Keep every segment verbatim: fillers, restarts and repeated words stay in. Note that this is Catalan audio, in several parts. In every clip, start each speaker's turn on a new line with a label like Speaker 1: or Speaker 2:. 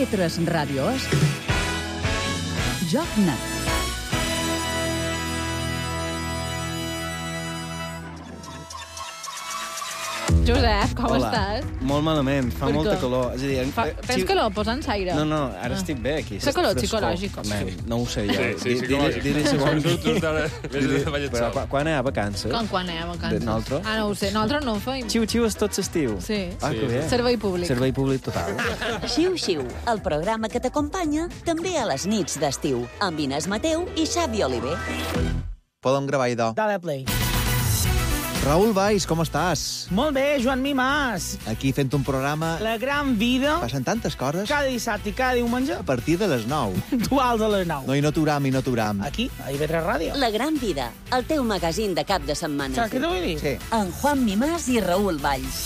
Speaker 1: te tres Ràdios, Joc Net.
Speaker 2: Josep, com
Speaker 3: Hola.
Speaker 2: estàs?
Speaker 3: Molt malament, fa
Speaker 2: Per
Speaker 3: molta
Speaker 2: què?
Speaker 3: calor. És a dir,
Speaker 2: Fa,
Speaker 3: eh,
Speaker 2: tens
Speaker 3: xi-
Speaker 2: calor? Posa'ns aire.
Speaker 3: No, no, ara estic bé aquí.
Speaker 2: Fa calor
Speaker 3: Frescor.
Speaker 2: psicològic, o
Speaker 3: Man,
Speaker 2: sí?
Speaker 3: no ho sé jo.
Speaker 4: Sí, sí,
Speaker 3: Di-
Speaker 4: psicològic.
Speaker 3: Diré segons...
Speaker 4: Just ara, vés a ballar
Speaker 3: Però
Speaker 4: sol.
Speaker 3: quan- quan hi ha vacances?
Speaker 2: Com quan hi ha vacances?
Speaker 3: De nosaltres?
Speaker 2: Ah, no ho sé. Nosaltres no ho feim.
Speaker 3: Xiu-xiu és tot l'estiu.
Speaker 2: Sí.
Speaker 3: Ah, que bé.
Speaker 2: Servei públic.
Speaker 3: Servei públic total.
Speaker 5: Xiu-xiu, el programa que t'acompanya també a les nits d'estiu, amb Inés Mateu i Xavi Oliver.
Speaker 6: Podem gravar, idò.
Speaker 7: Dale play.
Speaker 6: Raül Valls, com estàs?
Speaker 7: Molt bé, Joan Mimàs.
Speaker 6: Aquí fent un programa...
Speaker 7: La gran vida,
Speaker 6: Passen tantes coses
Speaker 7: cada dissabte i cada diumenge,
Speaker 6: a partir de les nou.
Speaker 7: duals a les nou.
Speaker 6: No, i no t'uram, i no t'uram.
Speaker 7: Aquí, a I V tres Ràdio.
Speaker 5: La gran vida, el teu magazín de cap de setmana.
Speaker 7: Saps què t'ho vull dir?
Speaker 6: Sí.
Speaker 5: En Juan Mimàs i Raül Valls.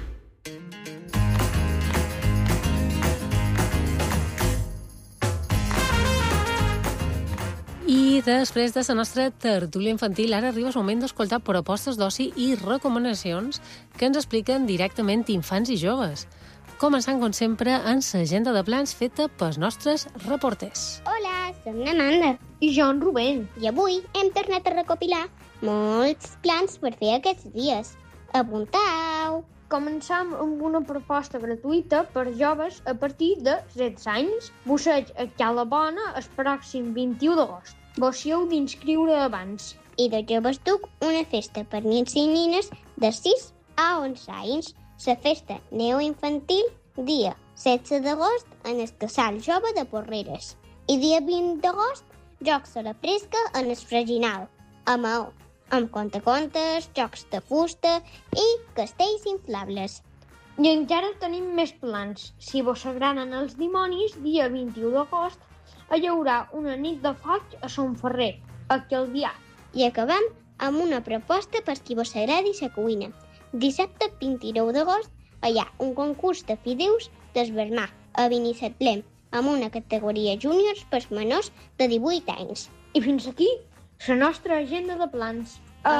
Speaker 8: I després de la nostra tertúlia infantil, ara arriba el moment d'escoltar propostes d'oci i recomanacions que ens expliquen directament infants i joves. Començant, com sempre, en l'agenda de plans feta pels nostres reporters.
Speaker 9: Hola, som l'Amanda. I jo en Rubén. I avui hem tornat a recopilar molts plans per fer aquests dies. Apuntau!
Speaker 10: Començam amb una proposta gratuïta per joves a partir de setze anys. Busseig a Cala Bona el pròxim vint-i-u d'agost. Vos hi heu d'inscriure abans.
Speaker 9: I de joves duc una festa per nens i nines de sis a onze anys. La festa neoinfantil, dia setze d'agost, en el Casal Jove de Porreres. I dia vint d'agost, jocs a la fresca en el Freginal, a Maó, amb contacontes, jocs de fusta i castells inflables.
Speaker 10: I encara tenim més plans. Si vos agraden els dimonis, dia vint-i-u d'agost, hi haurà una nit de foc a Son Ferrer, a Calvià.
Speaker 9: I acabem amb una proposta per qui vos agradi la cuina. Dissabte vint-i-nou d'agost hi ha un concurs de fideus d'esvermar a Binissatlem amb una categoria júniors per menors de divuit anys.
Speaker 10: I fins aquí la nostra agenda de plans.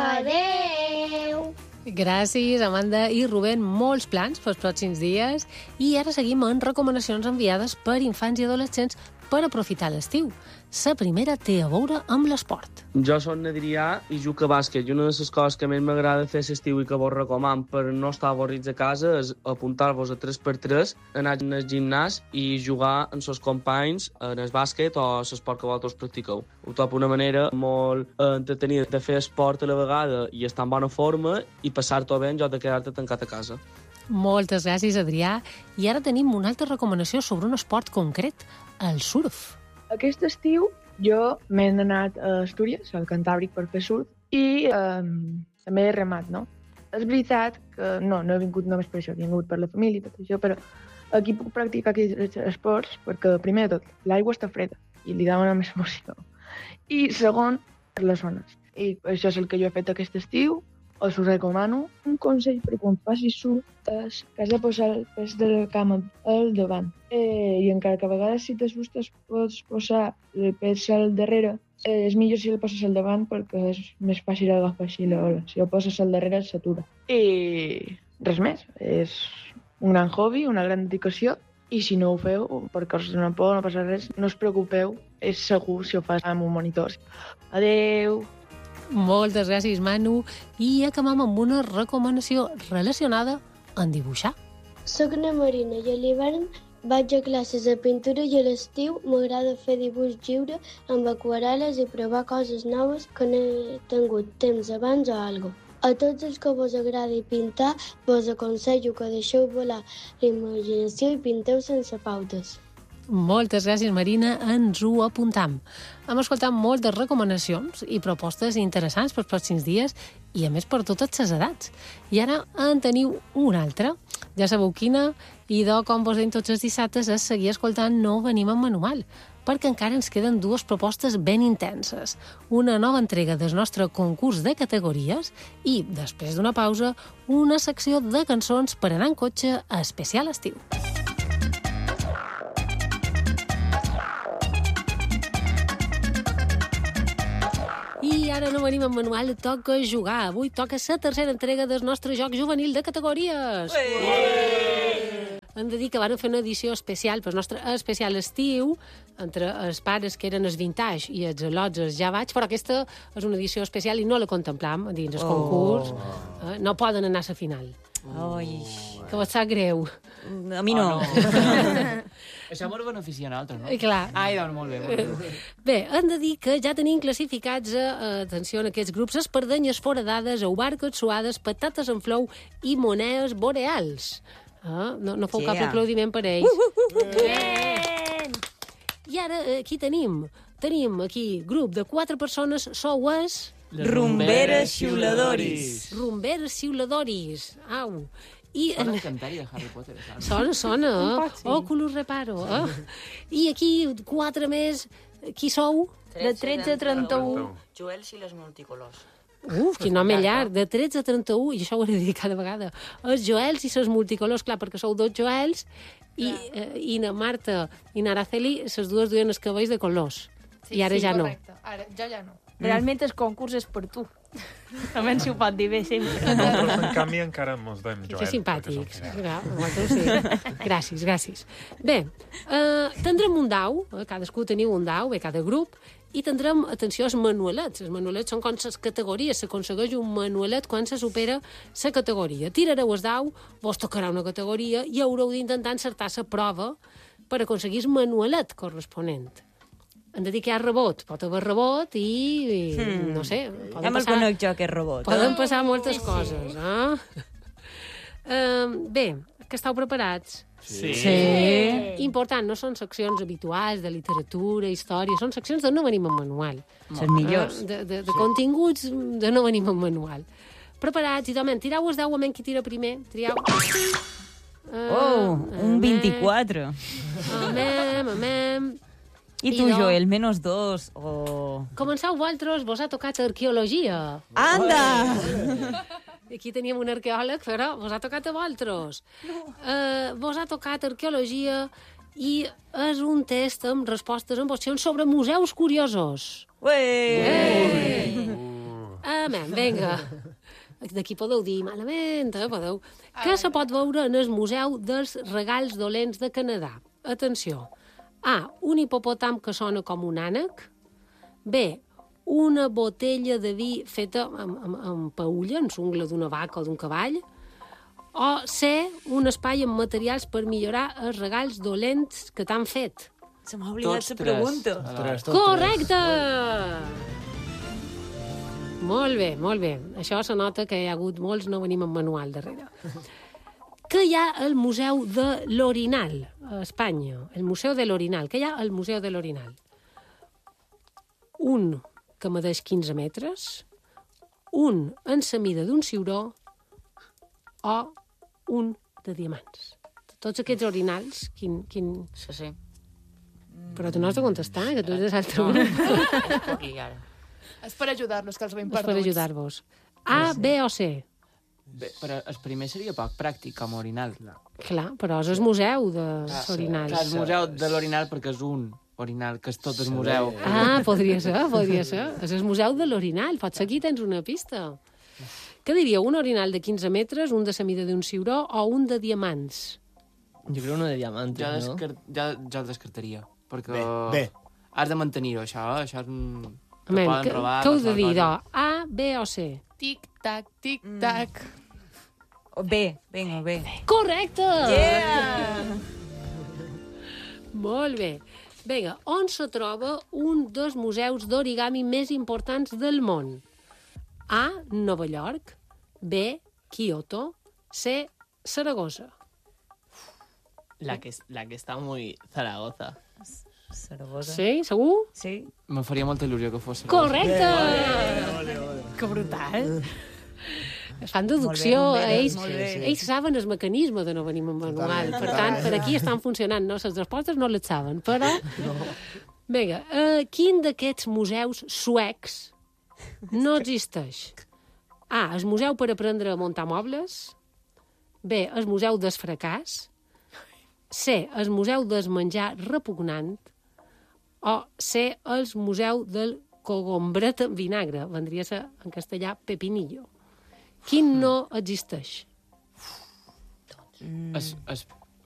Speaker 9: Adeu!
Speaker 8: Gràcies, Amanda i Rubén. Molts plans pels pròxims dies. I ara seguim amb recomanacions enviades per infants i adolescents per aprofitar l'estiu. La primera té a veure amb l'esport.
Speaker 11: Jo soc Adrià i jugo a bàsquet i una de les coses que més m'agrada fer a l'estiu i que vos recoman per no estar avorrits a casa és apuntar-vos a tres per tres, anar al gimnàs i jugar amb els companys en el bàsquet o l'esport que vosaltres practiqueu. Ho trobo una manera molt entretenida de fer esport a la vegada i estar en bona forma i passar-t'ho bé en lloc de quedar-te tancat a casa.
Speaker 8: Moltes gràcies, Adrià. I ara tenim una altra recomanació sobre un esport concret, el surf.
Speaker 12: Aquest estiu jo m'he anat a Astúries, al Cantàbric, per fer surf i eh, també he remat, no? És veritat que no, no he vingut només per això, he vingut per la família i tot això, però aquí puc practicar aquests esports perquè, primer de tot, l'aigua està freda i li dona més emoció. I segon, per les zones. I això és el que jo he fet aquest estiu, us ho recomano. Un consell per quan facis surf és que has de posar el pes de la cama al davant. Eh, I encara que a vegades si t'assustes pots posar el pes al darrere, eh, és millor si el poses al davant perquè és més fàcil agafar així l'ola. Si el poses al darrere s'atura. I res més. És un gran hobby, una gran dedicació. I si no ho feu, perquè us dona por, no passa res, no us preocupeu, és segur si ho fas amb un monitor. Adeu!
Speaker 8: Moltes gràcies, Manu. I acabem amb una recomanació relacionada amb dibuixar.
Speaker 13: Soc na Marina i a l'hivern vaig a classes de pintura i a l'estiu m'agrada fer dibuix lliure amb aquarel·les i provar coses noves que no he tingut temps abans o algo. A tots els que vos agradi pintar, vos aconsello que deixeu volar la imaginació i pinteu sense pautes.
Speaker 8: Moltes gràcies, Marina. Ens ho apuntam. Hem escoltat moltes recomanacions i propostes interessants pels pròxims dies i, a més, per totes les edats. I ara en teniu una altra. Ja sabeu quina, i de com vos deim tots els dissabtes és seguir escoltant No venim en manual, perquè encara ens queden dues propostes ben intenses. Una nova entrega del nostre concurs de categories i, després d'una pausa, una secció de cançons per anar en cotxe a especial estiu. I ara No venim en manual, toca jugar. Avui toca la tercera entrega del nostre joc juvenil de categories. Ué! hem de dir que van fer una edició especial, per el nostre especial estiu, entre els pares que eren els vintage i els al·lots, els ja vaig, però aquesta és una edició especial i no la contemplam dins el
Speaker 1: Oh.
Speaker 8: concurs. Eh, no poden anar a la final.
Speaker 1: Ai.
Speaker 8: Que vos sap greu.
Speaker 1: A mi no.
Speaker 4: Oh, no. Això mos beneficia a nosaltres, no?
Speaker 8: Eh, clar.
Speaker 4: Ai, doncs molt bé. Molt bé.
Speaker 8: Bé, hem de dir que ja tenim classificats, eh, atenció, en aquests grups, espardenyes foradades, aubarques suades, patates en flou i monedes boreals. Ah, no, no fou
Speaker 1: Yeah.
Speaker 8: cap aplaudiment per ells.
Speaker 1: Uh, uh, uh.
Speaker 8: I ara, eh, aquí tenim? Tenim aquí grup de quatre persones, sou es...
Speaker 1: Les rumberes xiuladoris.
Speaker 8: Rumberes xiuladoris. Au. I
Speaker 4: Sona el cantari de Harry Potter. Saps?
Speaker 8: Sona, sona,
Speaker 1: Un
Speaker 8: eh?
Speaker 1: poc, sí.
Speaker 8: Oculus reparo, eh? I aquí, quatre més, qui sou?
Speaker 1: De tretze a trenta-u. Joels i les multicolors.
Speaker 8: Uf, quin nom llarg, de tretze a trenta-u, i això ho he de dir cada vegada. Els Joels i les multicolors, clar, perquè sou dos Joels, i, eh, i na Marta i na Araceli, les dues duien els cabells de colors. I ara
Speaker 14: sí,
Speaker 8: ja
Speaker 14: correcte. Ara, jo ja no.
Speaker 8: Mm.
Speaker 14: Realment el concurs és per tu. També si ho pot dir bé sempre.
Speaker 15: Nosaltres, en canvi, encara mos dèiem Joel.
Speaker 8: Que simpàtics. Gra- vosaltres sí. Gràcies, gràcies. Bé, eh, tindrem un dau, eh, cadascú teniu un dau, bé, cada grup, i tindrem, atenció, els manualets. Els manualets són com les categories. S'aconsegueix un manualet quan se supera la categoria. Tirareu el dau, vos tocarà una categoria i haureu d'intentar encertar la prova per aconseguir el manualet corresponent. Hem de dir que hi ha rebot. Pot haver rebot i, i
Speaker 1: Hmm.
Speaker 8: no sé...
Speaker 1: Ja me'l conec jo, aquest robot.
Speaker 8: Poden
Speaker 1: eh?
Speaker 8: passar moltes coses, eh? Uh, bé, que estàu preparats?
Speaker 4: Sí.
Speaker 8: Sí. Important, no són seccions habituals de literatura, història, són seccions de no venim en manual.
Speaker 1: Les millors.
Speaker 8: Eh, de, de, de continguts de no venim en manual. Preparats, i domen, tirau els deu, amén, qui tira primer. Triau. Uh,
Speaker 1: Oh, un vint-i-quatre.
Speaker 8: Amem, amem.
Speaker 1: I tu,
Speaker 8: I do-
Speaker 1: Joel, menos dos, o...
Speaker 8: Començau vosaltres, vos ha tocat arqueologia.
Speaker 1: Anda!
Speaker 8: Aquí teníem un arqueòleg, però vos ha tocat a vosaltres. Uh, vos ha tocat arqueologia i és un test amb respostes amb opcions sobre museus curiosos.
Speaker 1: Ué!
Speaker 8: Amén, vinga. D'aquí podeu dir malament, eh? Podeu... Què se pot veure en el Museu dels Regals Dolents de Canadà? Atenció. A. Un hipopòtam que sona com un ànec. B. Una botella de vi feta amb, amb, amb paulla, en l'ungla d'una vaca o d'un cavall. O C. Un espai amb materials per millorar els regals dolents que t'han fet.
Speaker 1: Se m'ha oblidat la pregunta.
Speaker 3: Tres, tot
Speaker 8: Correcte! Molt bé, molt bé. Això se nota que hi ha hagut molts no venim en manual darrere. Que hi ha al Museu de l'Orinal, a Espanya? El Museu de l'Orinal. Què hi ha al Museu de l'Orinal? Un que medeix quinze metres, un en la mida d'un ciuró o un de diamants. Tots aquests orinals, quin... quin...
Speaker 1: Sí, sí.
Speaker 8: Però tu no has de contestar, que tu eres l'altre grup.
Speaker 14: És per ajudar-nos, que els veiem
Speaker 8: És per
Speaker 14: perduts.
Speaker 8: ajudar-vos. A, B o C?
Speaker 4: Bé, però el primer seria poc pràctic, com a orinal.
Speaker 8: Clar, però és el museu de
Speaker 4: Clar,
Speaker 8: l'orinal.
Speaker 4: Clar, el museu de l'orinal perquè és un orinal, que és tot el museu.
Speaker 8: Ah, podria ser, podria ser. És el museu de l'orinal. Potser aquí tens una pista. Què diria? Un orinal de quinze metres, un de la mida d'un ciuró o un de diamants?
Speaker 16: Jo crec uno de diamantes,
Speaker 4: Jo,
Speaker 16: no?
Speaker 4: descar jo, jo el descartaria. Perquè
Speaker 3: Bé, bé.
Speaker 4: has de mantenir-ho, això. Això és un... te
Speaker 8: Amen,
Speaker 4: poden
Speaker 8: què
Speaker 4: robar,
Speaker 8: què heu de
Speaker 4: qualsevol
Speaker 8: dir,
Speaker 4: cosa.
Speaker 8: do? A, B o C?
Speaker 14: Tic-tac, tic-tac.
Speaker 1: O B, vinga, B.
Speaker 8: Correcte!
Speaker 1: Yeah!
Speaker 8: Molt bé. Vinga, on se troba un dels museus d'origami més importants del món? A, Nova York. B, Kyoto. C, Saragossa.
Speaker 16: La que, la que está muy Zaragoza.
Speaker 1: Saragossa.
Speaker 8: Sí, segur?
Speaker 1: Sí.
Speaker 4: Me faria molta il·lusió que fos...
Speaker 8: Correcte!
Speaker 4: Ole,
Speaker 8: Que brutal. Es fan deducció.
Speaker 1: Molt bé, molt bé,
Speaker 8: ells,
Speaker 1: molt bé.
Speaker 8: ells saben el mecanisme de no venir en manual. Per tant, per aquí estan funcionant. No, les respostes no les saben, però... Vinga, uh, quin d'aquests museus suecs no existeix? A, el museu per aprendre a muntar mobles. B, el museu del fracàs. C, el museu del menjar repugnant. O C, el museu del cogombret en vinagre. Vendria a ser, en castellà, pepinillo. Quin no existeix?
Speaker 4: Es, es, es,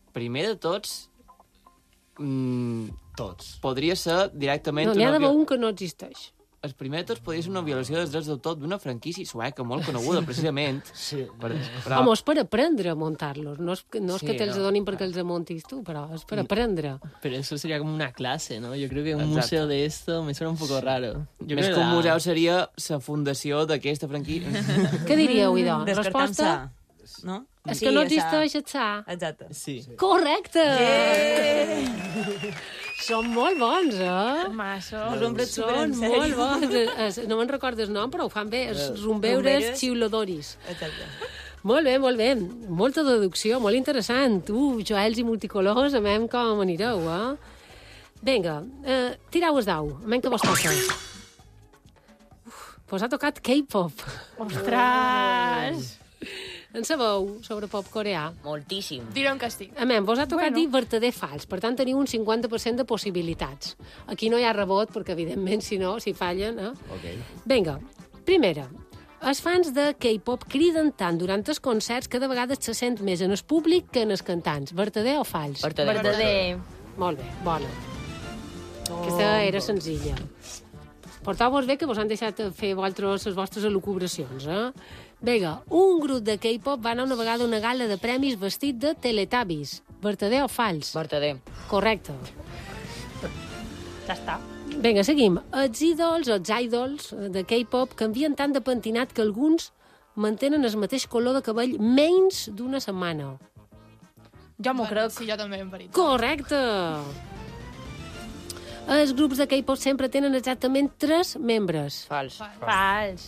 Speaker 16: primer de tots... Mm,
Speaker 17: tots.
Speaker 16: Podria ser directament...
Speaker 8: No, n'hi ha
Speaker 16: una
Speaker 8: d'haver
Speaker 16: vi-
Speaker 8: un que no existeix.
Speaker 16: El primer de tots podria ser una violació dels drets d'autor d'una franquícia sueca molt coneguda, precisament.
Speaker 17: Sí.
Speaker 16: Per,
Speaker 8: Però... Home, és per aprendre a muntar-los. No és, no és
Speaker 16: Sí,
Speaker 8: que te'ls
Speaker 16: no.
Speaker 8: donin perquè els amontis tu, però és per aprendre.
Speaker 16: Pero eso sería como una clase, ¿no? Yo creo que un
Speaker 8: Exacto.
Speaker 16: museo de esto me suena un poco raro. Yo
Speaker 4: Més
Speaker 16: creo
Speaker 4: que un
Speaker 16: la-
Speaker 4: museu seria la fundació d'aquesta franquícia.
Speaker 8: Què diríeu, idò?
Speaker 1: Descartant-se.
Speaker 8: Resposta?
Speaker 1: No?
Speaker 8: És que no existeix el sa.
Speaker 1: Exacte.
Speaker 16: Sí.
Speaker 8: Correcte!
Speaker 1: Yeah!
Speaker 8: Són molt bons, eh?
Speaker 14: Masso.
Speaker 1: Us ho hem pres super
Speaker 8: Són
Speaker 1: en sèrio.
Speaker 8: molt bons. Es- No me'n recordo el nom, però ho fan bé. Els
Speaker 1: Eh,
Speaker 8: rumbeures
Speaker 1: rumberes.
Speaker 8: xiulodoris.
Speaker 1: Exacte.
Speaker 8: Molt bé, molt bé. Molta deducció, molt interessant. Uh, joels i multicolors, a veure com anireu, eh? Vinga, eh, tirau el dau, a veure què vos toca. Uf, vos ha tocat K-pop.
Speaker 14: Ostres!
Speaker 8: En sabeu sobre pop coreà?
Speaker 1: Moltíssim.
Speaker 14: Direm que sí.
Speaker 8: A veure, vos ha tocat
Speaker 14: Bueno.
Speaker 8: dir vertader fals, per tant teniu un cinquanta per cent de possibilitats. Aquí no hi ha rebot, perquè evidentment, si no, si fallen... Eh?
Speaker 17: Ok.
Speaker 8: Vinga, primera. Els fans de K-pop criden tant durant els concerts que de vegades se sent més en el públic que en els cantants. Vertader o fals?
Speaker 1: Vertader.
Speaker 14: Verdader.
Speaker 8: Molt bé, bona. Aquesta era senzilla. Portau-vos bé que vos han deixat fer vosaltres, les vostres elucubracions, eh? Vinga, un grup de K-pop va anar una vegada a una gala de premis vestit de Teletubbies. Vertader o fals?
Speaker 1: Vertader.
Speaker 8: Correcte.
Speaker 14: Ja està.
Speaker 8: Vinga, seguim. Els ídols, els idols de K-pop canvien tant de pentinat que alguns mantenen el mateix color de cabell menys d'una setmana.
Speaker 14: Jo m'ho crec.
Speaker 2: Sí, jo també, en veritat.
Speaker 8: Correcte! Els grups de K-pop sempre tenen exactament tres membres.
Speaker 1: Fals.
Speaker 14: Fals.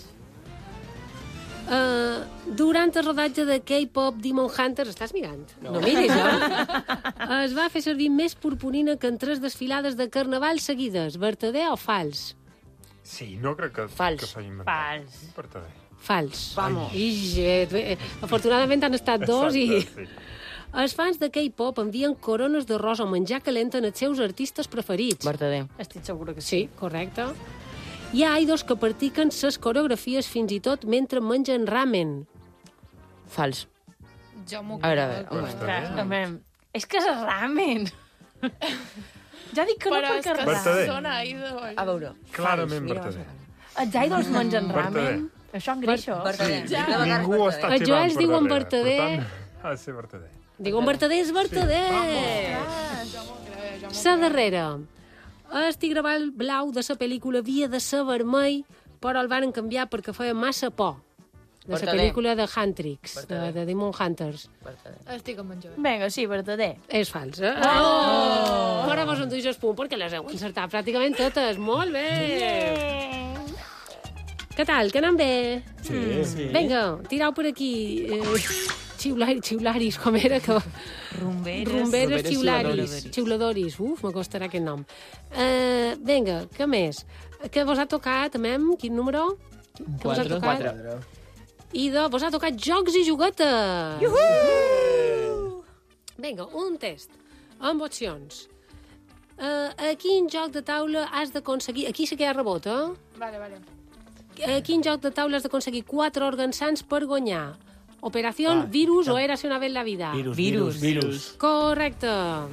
Speaker 8: Uh, durant el rodatge de K-pop Demon Hunters... Estàs mirant? No, no miris, eh? Es va fer servir més purpurina que en tres desfilades de carnaval seguides. Vertader o fals?
Speaker 15: Sí, no crec que,
Speaker 1: Fals.
Speaker 15: que s'hagi inventat.
Speaker 14: Fals.
Speaker 15: Vertader.
Speaker 8: Fals.
Speaker 1: Vamos.
Speaker 8: Ix, eh, afortunadament han estat dos i...
Speaker 15: Exacte, sí.
Speaker 8: Els fans de K-pop envien corones d'arròs o menjar calent en els seus artistes preferits.
Speaker 1: Vertader.
Speaker 14: Estic segura que
Speaker 8: Sí, correcte. Hi ha idols que practiquen ses coreografies fins i tot mentre mengen ramen.
Speaker 1: Fals.
Speaker 2: Jo m'ho
Speaker 1: A veure, a veure,
Speaker 2: crec.
Speaker 1: un moment.
Speaker 14: Ostres, també. És que és ramen. Ja dic que no
Speaker 2: Però és
Speaker 14: perquè
Speaker 2: que
Speaker 14: ramen.
Speaker 15: Vertader.
Speaker 2: sona idol.
Speaker 1: A veure.
Speaker 15: Clarament
Speaker 1: Fals. Mira,
Speaker 15: vertader.
Speaker 14: Els idols mengen
Speaker 15: Vertader.
Speaker 14: ramen. Això engreixa.
Speaker 1: Vertader.
Speaker 15: Sí,
Speaker 1: De vegades
Speaker 15: ningú
Speaker 1: vertader.
Speaker 15: està
Speaker 8: Els
Speaker 15: xivant
Speaker 8: Joels
Speaker 15: per
Speaker 8: diuen
Speaker 15: darrere.
Speaker 8: vertader.
Speaker 15: Per tant, ha de ser vertader.
Speaker 8: Diuen vertader és vertader.
Speaker 2: Jo m'ho crec, jo m'ho
Speaker 8: Sa
Speaker 2: crec.
Speaker 8: darrera. El tigre blau de la pel·lícula havia de ser vermell, però el van canviar perquè feia massa por. De la
Speaker 1: Vertader.
Speaker 8: pel·lícula de Huntrix, de,
Speaker 1: Vertader.
Speaker 8: de Demon Hunters.
Speaker 1: Vertader.
Speaker 2: Estic amb en Joel.
Speaker 14: Vinga, sí, verdader.
Speaker 8: És fals, eh? Oh! Però vos enduix el punt perquè les heu encertat pràcticament totes. Molt bé! Què tal? Que anem bé?
Speaker 17: Sí. sí.
Speaker 8: Vinga, tirau per aquí. Eh, xiulari, xiularis, com era? Que...
Speaker 1: Rumberes.
Speaker 8: Rumberes
Speaker 16: Rumberes
Speaker 8: xiularis.
Speaker 1: xiuladoris.
Speaker 8: Xiuladoris. Uf, me costarà aquest nom. Uh, vinga, què més? Què vos ha tocat, amem? Quin número? Què vos ha
Speaker 16: Quatre.
Speaker 8: tocat?
Speaker 16: Quatre.
Speaker 8: I de, vos ha tocat jocs i juguetes. Iuhu! Vinga, un test. Amb opcions. Uh, a quin joc de taula has d'aconseguir... Aquí sí que hi ha rebot, eh?
Speaker 2: Vale, vale.
Speaker 8: A quin joc de taula has d'aconseguir quatre òrgans sants per guanyar? Operació,
Speaker 17: Ah,
Speaker 8: virus o érase una vez la vida?
Speaker 17: Virus,
Speaker 1: Virus.
Speaker 17: virus, virus.
Speaker 8: Correcte.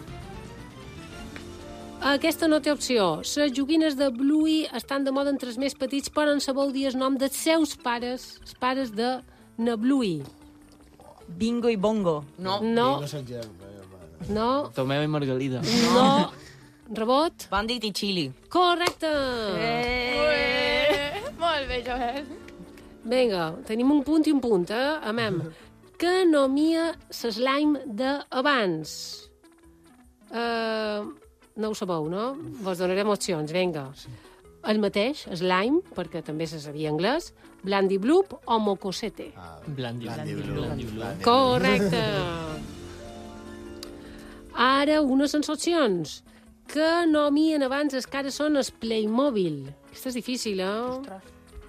Speaker 8: Aquesta no té opció. Les joguines de Bluey estan de moda entre els més petits, però en sabeu dir el nom dels seus pares, els pares de na Bluey.
Speaker 1: Bingo i bongo. No.
Speaker 8: No,
Speaker 17: No sé què.
Speaker 8: no,
Speaker 16: Tomeu i Margalida.
Speaker 8: no. Rebot?
Speaker 1: Bandit i chili.
Speaker 8: Correcte.
Speaker 2: Eh. Molt bé, Joel.
Speaker 8: Vinga, tenim un punt i un punt, eh? Amem. Que nomia slime d'abans? Uh, no ho sabeu, no? Vos donarem opcions, vinga. El mateix, slime, perquè també se sabia anglès, Blandy Bloop o Mocosete.
Speaker 17: Ah,
Speaker 16: Blandi,
Speaker 17: Blandi
Speaker 16: blandi,
Speaker 17: Blue.
Speaker 16: blandi, blandi.
Speaker 8: Correcte. Ara, unes sensacions. Que nomien abans els que ara són el Playmobil. Aquesta és difícil, eh?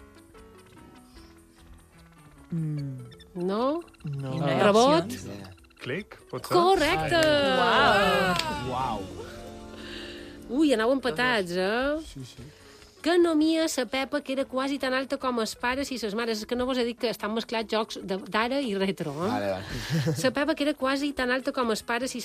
Speaker 1: Mm.
Speaker 8: No?
Speaker 16: No.
Speaker 1: I no hi ha
Speaker 8: Rebot?
Speaker 1: opcions?
Speaker 15: Clic, pot ser?
Speaker 8: Correcte!
Speaker 17: Uau.
Speaker 8: Ui, anau empatats, eh?
Speaker 17: Sí, sí.
Speaker 8: Que nomia sa Pepa, que era quasi tan alta com els pares i ses mares. És que no vos he dit que estan mesclats jocs de- d'ara i retro, eh?
Speaker 17: Vale, vale.
Speaker 8: Sa Pepa, que era quasi tan alta com els pares i